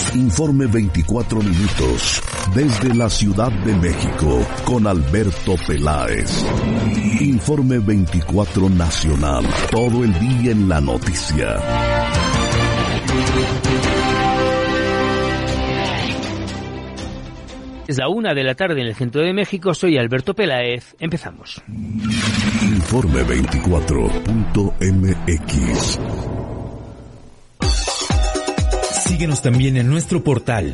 Informe 24 minutos desde la Ciudad de México con Alberto Peláez. Informe 24 nacional, todo el día en la noticia. Es la 1:00 en el centro de México. Soy Alberto Peláez. Empezamos. Informe 24.mx. Síguenos también en nuestro portal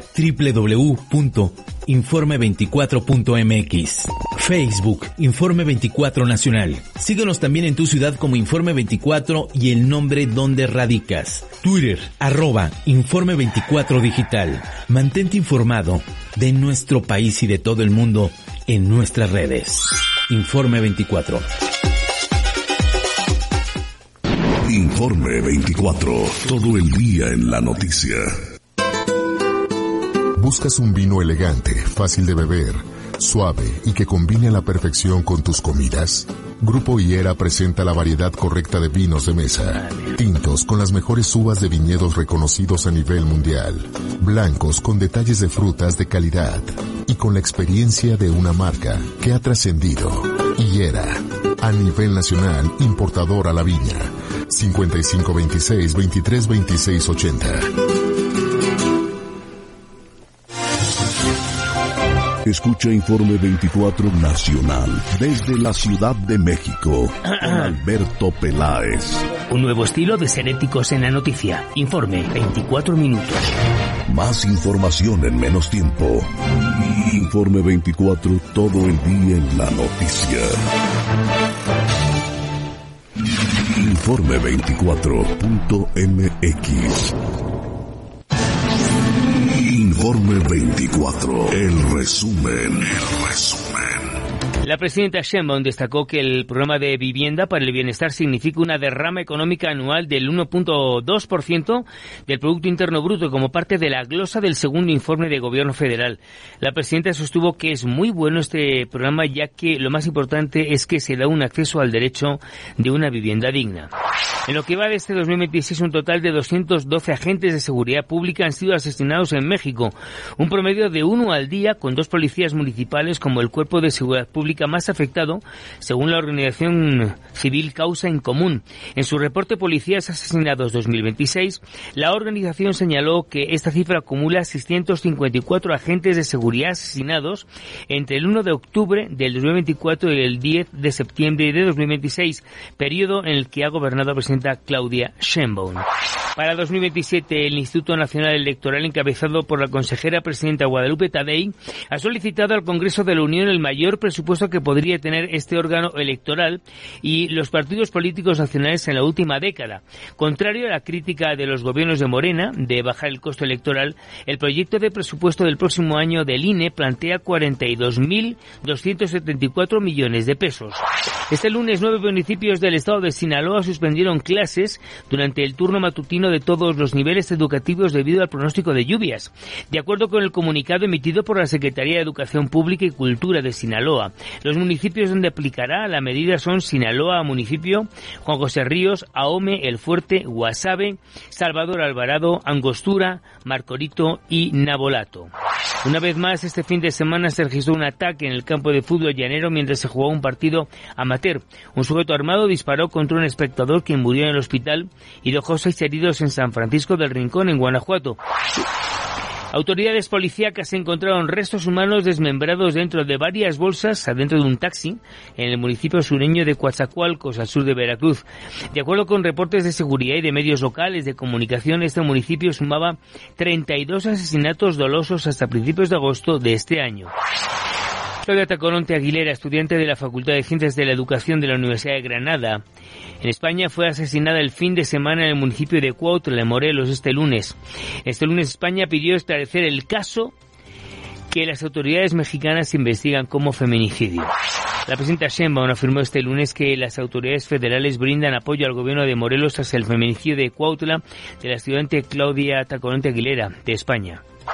www.informe24.mx. Facebook, Informe 24 Nacional. Síguenos también en tu ciudad como Informe 24 y el nombre donde radicas. Twitter, @Informe 24 Digital. Mantente informado de nuestro país y de todo el mundo en nuestras redes. Informe 24. Informe 24. Todo el día en la noticia. ¿Buscas un vino elegante, fácil de beber, suave y que combine a la perfección con tus comidas? Grupo Higuera presenta la variedad correcta de vinos de mesa. Tintos con las mejores uvas de viñedos reconocidos a nivel mundial. Blancos con detalles de frutas de calidad. Y con la experiencia de una marca que ha trascendido. Higuera, a nivel nacional, importador a la viña. 5526-232680. Escucha Informe 24 Nacional desde la Ciudad de México con Alberto Peláez. Un nuevo estilo de ser éticos en la noticia. Informe 24 minutos. Más información en menos tiempo. Informe 24, todo el día en la noticia. Informe 24.mx. Informe 24. El resumen. La presidenta Sheinbaum destacó que el programa de vivienda para el bienestar significa una derrama económica anual del 1.2% del Producto Interno Bruto como parte de la glosa del segundo informe de Gobierno Federal. La presidenta sostuvo que es muy bueno este programa, ya que lo más importante es que se da un acceso al derecho de una vivienda digna. En lo que va de este 2026, un total de 212 agentes de seguridad pública han sido asesinados en México, un promedio de 1 al día, con 2 policías municipales como el cuerpo de seguridad pública más afectado, según la organización civil Causa en Común. En su reporte Policías Asesinados 2026, la organización señaló que esta cifra acumula 654 agentes de seguridad asesinados entre el 1 de octubre del 2024 y el 10 de septiembre de 2026, periodo en el que ha gobernado la presidenta Claudia Sheinbaum. Para 2027, el Instituto Nacional Electoral, encabezado por la consejera presidenta Guadalupe Tadei, ha solicitado al Congreso de la Unión el mayor presupuesto que podría tener este órgano electoral y los partidos políticos nacionales en la última década. Contrario a la crítica de los gobiernos de Morena de bajar el costo electoral, el proyecto de presupuesto del próximo año del INE plantea 42.274 millones de pesos. Este lunes, 9 municipios del estado de Sinaloa suspendieron clases durante el turno matutino de todos los niveles educativos debido al pronóstico de lluvias. De acuerdo con el comunicado emitido por la Secretaría de Educación Pública y Cultura de Sinaloa, los municipios donde aplicará la medida son Sinaloa Municipio, Juan José Ríos, Ahome, El Fuerte, Guasave, Salvador Alvarado, Angostura, Marcorito y Navolato. Una vez más, este fin de semana se registró un ataque en el campo de fútbol llanero mientras se jugaba un partido amateur. Un sujeto armado disparó contra un espectador quien murió en el hospital y dejó 6 heridos en San Francisco del Rincón, en Guanajuato. Autoridades policíacas encontraron restos humanos desmembrados dentro de varias bolsas adentro de un taxi en el municipio sureño de Coatzacoalcos, al sur de Veracruz. De acuerdo con reportes de seguridad y de medios locales de comunicación, este municipio sumaba 32 asesinatos dolosos hasta principios de agosto de este año. Claudia Tacoronte Aguilera, estudiante de la Facultad de Ciencias de la Educación de la Universidad de Granada, en España, fue asesinada el fin de semana en el municipio de Cuautla, en Morelos, este lunes. Este lunes España pidió esclarecer el caso que las autoridades mexicanas investigan como feminicidio. La presidenta Sheinbaum afirmó este lunes que las autoridades federales brindan apoyo al gobierno de Morelos tras el feminicidio de Cuautla de la estudiante Claudia Tacoronte Aguilera, de España.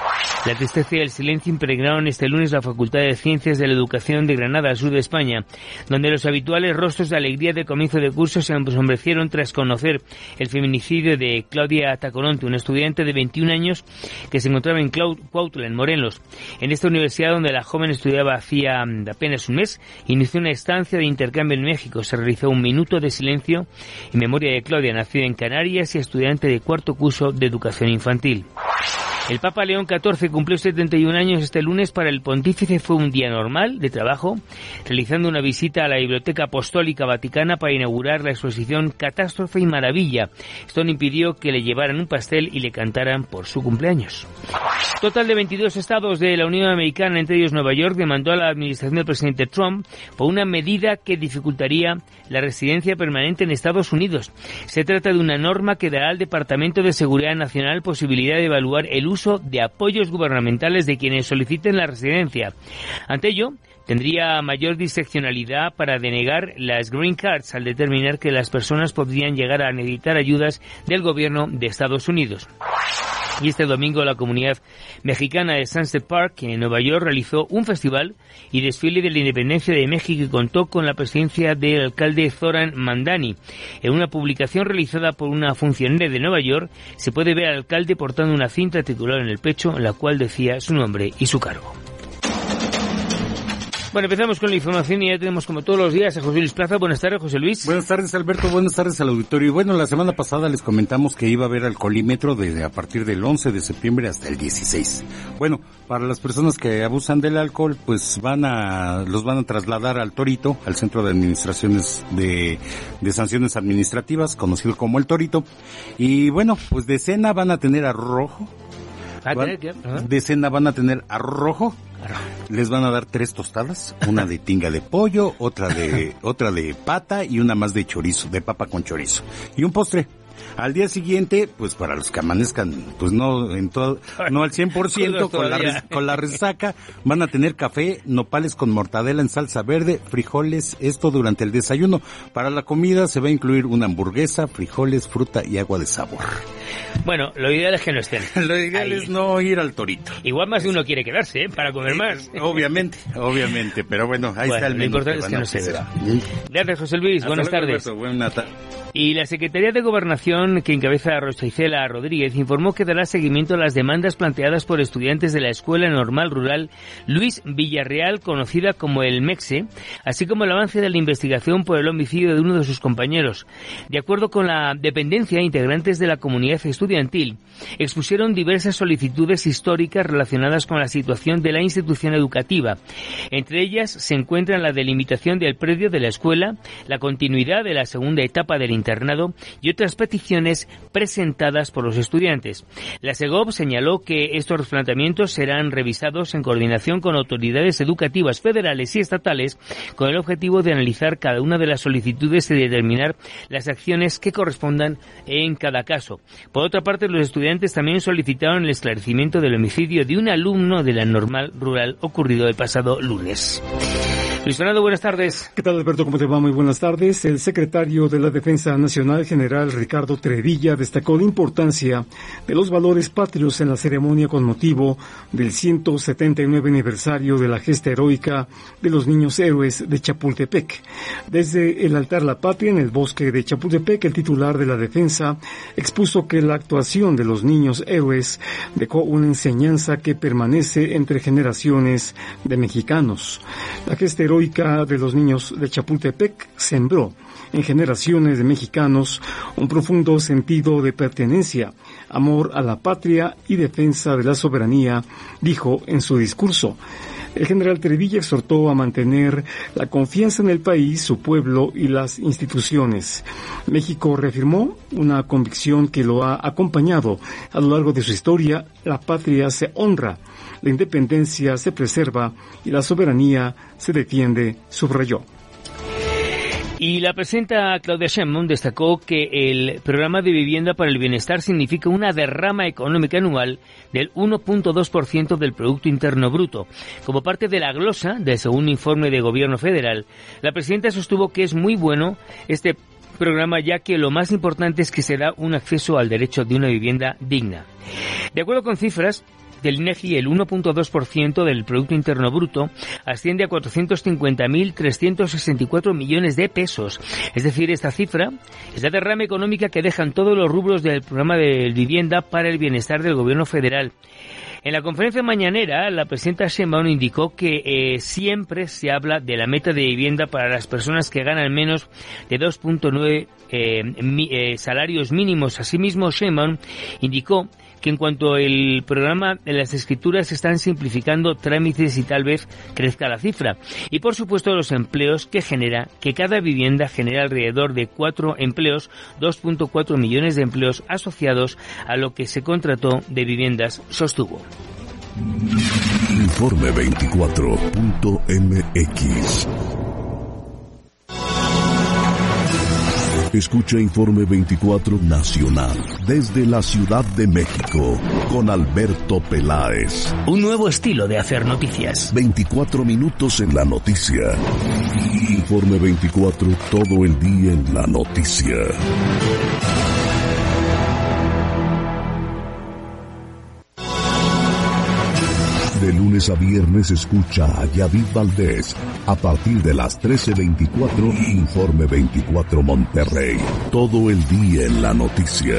La tristeza y el silencio impregnaron este lunes la Facultad de Ciencias de la Educación de Granada, al sur de España, donde los habituales rostros de alegría de comienzo de curso se ensombrecieron tras conocer el feminicidio de Claudia Tacoronte, una estudiante de 21 años que se encontraba en Cuautla, en Morelos. En esta universidad, donde la joven estudiaba hacía apenas un mes, inició una estancia de intercambio en México. Se realizó un minuto de silencio en memoria de Claudia, nacida en Canarias y estudiante de cuarto curso de educación infantil. El Papa León XIV cumplió 71 años este lunes. Para el pontífice fue un día normal de trabajo, realizando una visita a la Biblioteca Apostólica Vaticana para inaugurar la exposición Catástrofe y Maravilla. Esto no impidió que le llevaran un pastel y le cantaran por su cumpleaños. Total de 22 estados de la Unión Americana, entre ellos Nueva York, demandó a la administración del presidente Trump por una medida que dificultaría la residencia permanente en Estados Unidos. Se trata de una norma que dará al Departamento de Seguridad Nacional posibilidad de evaluar el uso de apoyos gubernamentales de quienes soliciten la residencia. Ante ello, tendría mayor discrecionalidad para denegar las green cards al determinar que las personas podrían llegar a necesitar ayudas del gobierno de Estados Unidos. Y este domingo la comunidad mexicana de Sunset Park, en Nueva York, realizó un festival y desfile de la independencia de México y contó con la presencia del alcalde Zoran Mandani. En una publicación realizada por una funcionaria de Nueva York, se puede ver al alcalde portando una cinta tricolor en el pecho, en la cual decía su nombre y su cargo. Bueno, empezamos con la información y ya tenemos como todos los días a José Luis Plaza. Buenas tardes, José Luis. Buenas tardes, Alberto. Buenas tardes al auditorio. Y bueno, la semana pasada les comentamos que iba a haber alcoholímetro a partir del 11 de septiembre hasta el 16. Bueno, para las personas que abusan del alcohol, pues los van a trasladar al Torito, al Centro de Administraciones de Sanciones Administrativas, conocido como el Torito. Y bueno, pues de cena van a tener arroz rojo. De cena van a tener arroz rojo. Les van a dar 3 tostadas, una de tinga de pollo, otra de pata y una más de chorizo, de papa con chorizo. Y un postre. Al día siguiente, pues para los que amanezcan, pues no al 100%, con la resaca, van a tener café, nopales con mortadela en salsa verde, frijoles, esto durante el desayuno. Para la comida se va a incluir una hamburguesa, frijoles, fruta y agua de sabor. Bueno, lo ideal es que no estén. Lo ideal es no ir al Torito. Igual más de uno quiere quedarse, para comer más. Obviamente, pero bueno, ahí está el menú. Lo importante es que no se vea. Gracias, José Luis. Buenas tardes. Buenas tardes. Y la Secretaría de Gobernación, que encabeza Rosa Isela Rodríguez, informó que dará seguimiento a las demandas planteadas por estudiantes de la Escuela Normal Rural Luis Villarreal, conocida como el MEXE, así como el avance de la investigación por el homicidio de uno de sus compañeros. De acuerdo con la dependencia, integrantes de la comunidad estudiantil expusieron diversas solicitudes históricas relacionadas con la situación de la institución educativa. Entre ellas se encuentran la delimitación del predio de la escuela, la continuidad de la segunda etapa del internado y otras peticiones presentadas por los estudiantes. La SEGOV señaló que estos planteamientos serán revisados en coordinación con autoridades educativas federales y estatales con el objetivo de analizar cada una de las solicitudes y determinar las acciones que correspondan en cada caso. Por otra parte, los estudiantes también solicitaron el esclarecimiento del homicidio de un alumno de la Normal Rural ocurrido el pasado lunes. Luis Fernando, buenas tardes. ¿Qué tal, Alberto? ¿Cómo te va? Muy buenas tardes. El secretario de la Defensa Nacional, general Ricardo Trevilla, destacó la importancia de los valores patrios en la ceremonia con motivo del 179 aniversario de la gesta heroica de los niños héroes de Chapultepec. Desde el altar La Patria en el bosque de Chapultepec, el titular de la Defensa expuso que la actuación de los niños héroes dejó una enseñanza que permanece entre generaciones de mexicanos. La gesta heroica de los niños de Chapultepec sembró en generaciones de mexicanos un profundo sentido de pertenencia, amor a la patria y defensa de la soberanía, dijo en su discurso. El general Trevilla exhortó a mantener la confianza en el país, su pueblo y las instituciones. México reafirmó una convicción que lo ha acompañado a lo largo de su historia: la patria se honra, la independencia se preserva y la soberanía se defiende, subrayó. Y la presidenta Claudia Sheinbaum destacó que el programa de vivienda para el bienestar significa una derrama económica anual del 1.2% del Producto Interno Bruto. Como parte de la glosa del segundo informe de Gobierno Federal, la presidenta sostuvo que es muy bueno este programa, ya que lo más importante es que se da un acceso al derecho de una vivienda digna. De acuerdo con cifras, del INEGI, el 1.2% del Producto Interno Bruto asciende a 450.364 millones de pesos. Es decir, esta cifra es la derrama económica que dejan todos los rubros del programa de vivienda para el bienestar del Gobierno federal. En la conferencia mañanera, la presidenta Sheinbaum indicó que siempre se habla de la meta de vivienda para las personas que ganan menos de 2.9 salarios mínimos. Asimismo, Sheinbaum indicó que en cuanto al programa de las escrituras se están simplificando trámites y tal vez crezca la cifra. Y por supuesto los empleos que genera, que cada vivienda genera alrededor de 4 empleos, 2.4 millones de empleos asociados a lo que se contrató de viviendas, sostuvo. Informe 24.mx. Escucha Informe 24 Nacional desde la Ciudad de México con Alberto Peláez. Un nuevo estilo de hacer noticias. 24 minutos en la noticia. Informe 24, todo el día en la noticia. De lunes a viernes escucha a Yavid Valdés a partir de las 13:24, Informe 24 Monterrey. Todo el día en la noticia.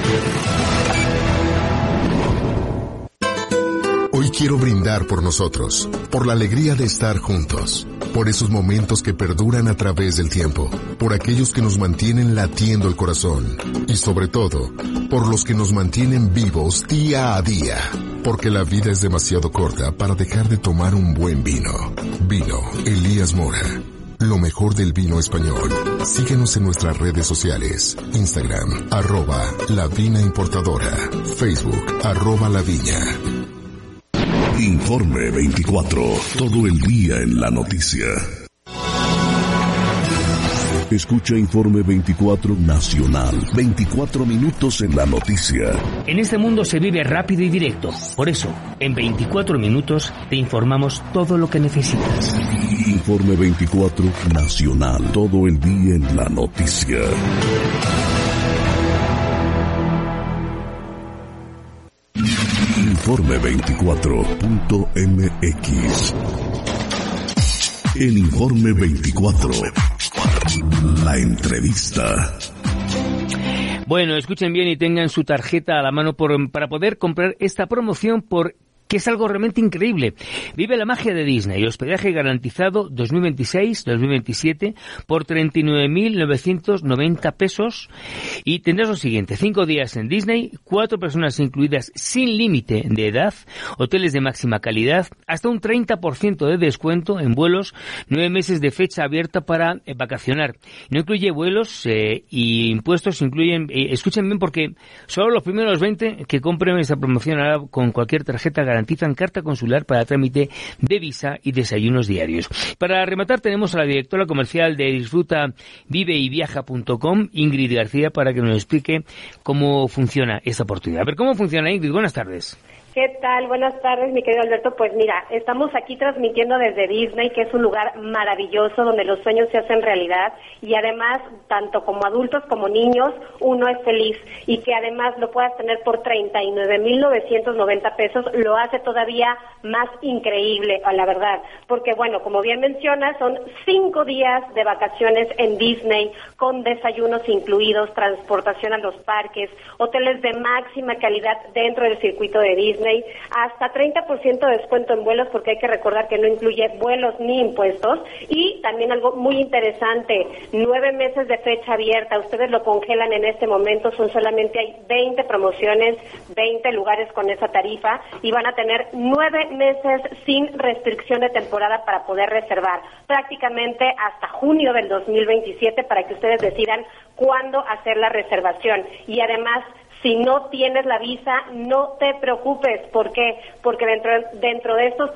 Hoy quiero brindar por nosotros, por la alegría de estar juntos, por esos momentos que perduran a través del tiempo, por aquellos que nos mantienen latiendo el corazón y sobre todo, por los que nos mantienen vivos día a día. Porque la vida es demasiado corta para dejar de tomar un buen vino. Vino Elías Mora. Lo mejor del vino español. Síguenos en nuestras redes sociales. Instagram, @lavinaimportadora. Facebook, @laviña. Informe 24, todo el día en la noticia. Escucha Informe 24 Nacional, 24 minutos en la noticia. En este mundo se vive rápido y directo. Por eso, en 24 minutos te informamos todo lo que necesitas. Informe 24 Nacional, todo el día en la noticia. Informe 24.mx. En Informe 24, la entrevista. Bueno, escuchen bien y tengan su tarjeta a la mano para poder comprar esta promoción que es algo realmente increíble. Vive la magia de Disney. Hospedaje garantizado 2026-2027 por 39.990 pesos. Y tendrás lo siguiente: 5 días en Disney, 4 personas incluidas sin límite de edad, hoteles de máxima calidad, hasta un 30% de descuento en vuelos, 9 meses de fecha abierta para vacacionar. No incluye vuelos y impuestos, incluyen, escuchen bien porque solo los primeros 20 que compren esta promoción ahora con cualquier tarjeta garantizan carta consular para trámite de visa y desayunos diarios. Para rematar tenemos a la directora comercial de Disfruta Viveyviaja.com, Ingrid García, para que nos explique cómo funciona esta oportunidad. A ver, ¿cómo funciona, Ingrid? Buenas tardes. ¿Qué tal? Buenas tardes, mi querido Alberto. Pues mira, estamos aquí transmitiendo desde Disney, que es un lugar maravilloso donde los sueños se hacen realidad y además, tanto como adultos como niños, uno es feliz y que además lo puedas tener por 39.990 pesos, lo hace todavía más increíble, la verdad. Porque bueno, como bien mencionas, son 5 días de vacaciones en Disney con desayunos incluidos, transportación a los parques, hoteles de máxima calidad dentro del circuito de Disney, hasta 30% de descuento en vuelos, porque hay que recordar que no incluye vuelos ni impuestos, y también algo muy interesante, 9 meses de fecha abierta, ustedes lo congelan en este momento, solamente hay 20 promociones, 20 lugares con esa tarifa, y van a tener 9 meses sin restricción de temporada para poder reservar, prácticamente hasta junio del 2027, para que ustedes decidan cuándo hacer la reservación, y además, si no tienes la visa, no te preocupes. ¿Por qué? Porque dentro de estos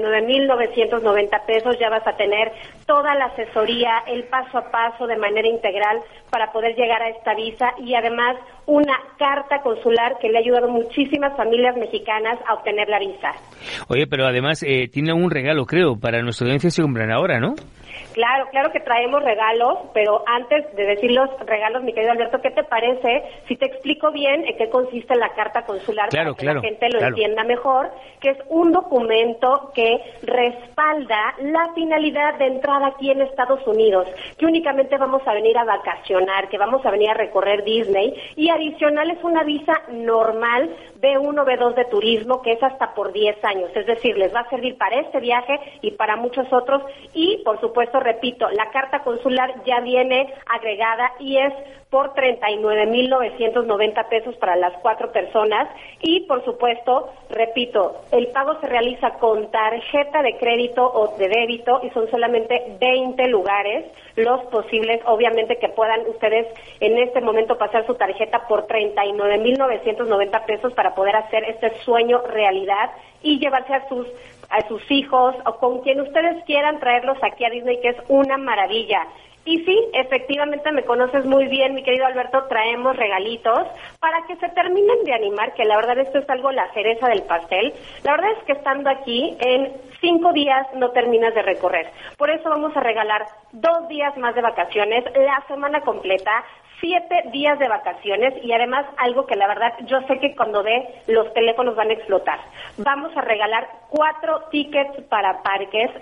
39.990 pesos ya vas a tener toda la asesoría, el paso a paso de manera integral para poder llegar a esta visa y además una carta consular que le ha ayudado a muchísimas familias mexicanas a obtener la visa. Oye, pero además tiene un regalo, creo, para nuestra audiencia si compran ahora, ¿no? Claro que traemos regalos, pero antes de decir los regalos, mi querido Alberto, ¿qué te parece si te explico bien en qué consiste la carta consular para que la gente lo entienda mejor? Que es un documento que respalda la finalidad de entrada aquí en Estados Unidos, que únicamente vamos a venir a vacacionar, que vamos a venir a recorrer Disney, y adicional es una visa normal B1, B2 de turismo, que es hasta por 10 años, es decir, les va a servir para este viaje y para muchos otros, y por supuesto, repito, la carta consular ya viene agregada y es por 39,990 pesos para las 4 personas, y por supuesto, repito, el pago se realiza con tarjeta de crédito o de débito y son solamente 20 lugares los posibles, obviamente que puedan ustedes en este momento pasar su tarjeta por 39,990 pesos para poder hacer este sueño realidad y llevarse a sus hijos o con quien ustedes quieran traerlos aquí a Disney, que es una maravilla. Y sí, efectivamente me conoces muy bien, mi querido Alberto, traemos regalitos para que se terminen de animar, que la verdad esto es algo la cereza del pastel. La verdad es que estando aquí, en 5 días no terminas de recorrer. Por eso vamos a regalar 2 días más de vacaciones, la semana completa, 7 días de vacaciones y además algo que la verdad yo sé que cuando ve los teléfonos van a explotar. Vamos a regalar 4 tickets para parques,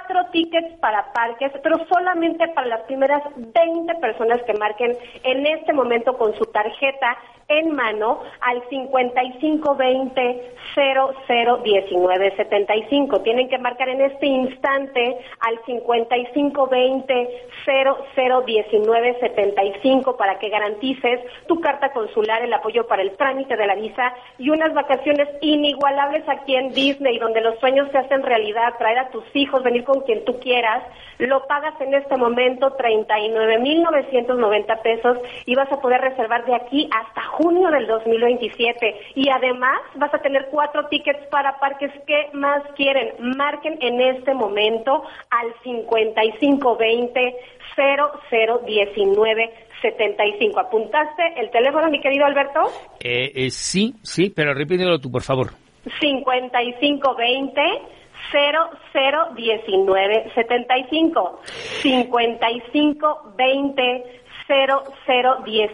pero solamente para las primeras 20 personas que marquen en este momento con su tarjeta en mano al 5520-001975. Tienen que marcar en este instante al 5520-001975 para que garantices tu carta consular, el apoyo para el trámite de la visa y unas vacaciones inigualables aquí en Disney, donde los sueños se hacen realidad, traer a tus hijos, venir con quien tú quieras. Lo pagas en este momento 39,990 pesos y vas a poder reservar de aquí hasta junio del 2027. Y además vas a tener 4 tickets para parques. ¿Qué más quieren? Marquen en este momento al 5520-001975. ¿Apuntaste el teléfono, mi querido Alberto? Sí, pero repítelo tú, por favor. 5520-001975. 5520-0019